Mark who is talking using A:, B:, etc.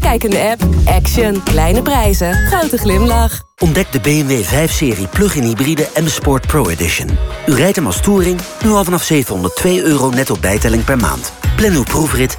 A: Kijk in de app. Action. Kleine prijzen. Grote glimlach.
B: Ontdek de BMW 5-serie Plug-in Hybride M-Sport Pro Edition. U rijdt hem als touring, nu al vanaf €702 netto bijtelling per maand. Plan uw proefrit